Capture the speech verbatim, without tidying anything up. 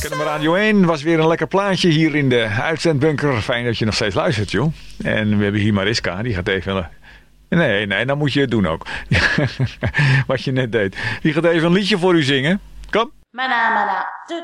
Kennemer Radio één was weer een lekker plaatje hier in de uitzendbunker. Fijn dat je nog steeds luistert, joh. En we hebben hier Mariska, die gaat even... Nee, nee, dan moet je het doen ook. Wat je net deed. Die gaat even een liedje voor u zingen. Kom. Mana, mana.